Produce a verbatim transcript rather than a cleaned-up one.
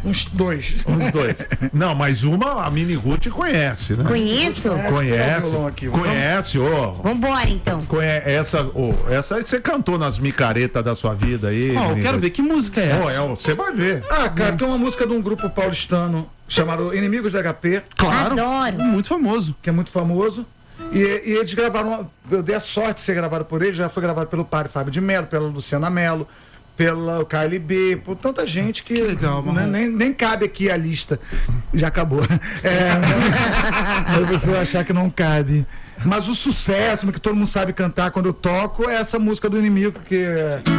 Uns dois. Uns dois. Não, mas uma a Mini Ruth conhece, né? Conheço? Conhece. Conhece, ô. Vambora, então. Conhece, essa, oh, essa aí você cantou nas micaretas da sua vida aí. Ó, oh, eu quero ver, que música é oh, essa? Você é, vai ver. Ah, cara, tem uma música de um grupo paulistano chamado Inimigos do H P. Claro. Adoro. Muito famoso. Que é muito famoso. E, e eles gravaram, eu dei a sorte de ser gravado por eles, já foi gravado pelo padre Fábio de Mello, pela Luciana Mello, pela K L B, por tanta gente que, que legal, né, nem, nem cabe aqui a lista. Já acabou. É, eu prefiro achar que não cabe. Mas o sucesso, que todo mundo sabe cantar quando eu toco, é essa música do Inimigo, que